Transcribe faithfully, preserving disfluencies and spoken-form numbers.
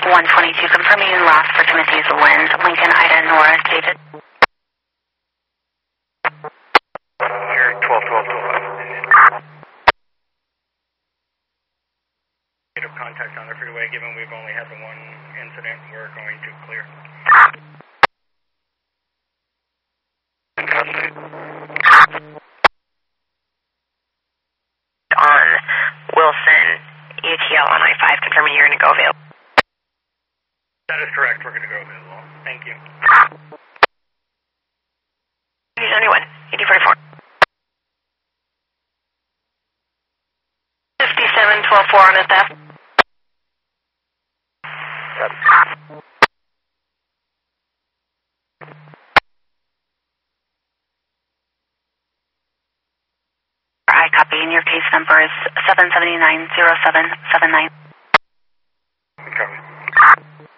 one twenty-two, confirming you lost for Timothy's Lens, Lincoln, Ida, Nora, David. Here, twelve twelve twelve. State of contact on the freeway, given we've only had the one incident, we're going to clear. On Wilson, U T L on I five, confirming you're going to go available. That is correct, we're going to go available. Thank you. ninety-one, eighty forty-four. fifty-seven twelve four on his death. Yep. I copy, and your case number is seven seven nine zero seven seven nine. Okay.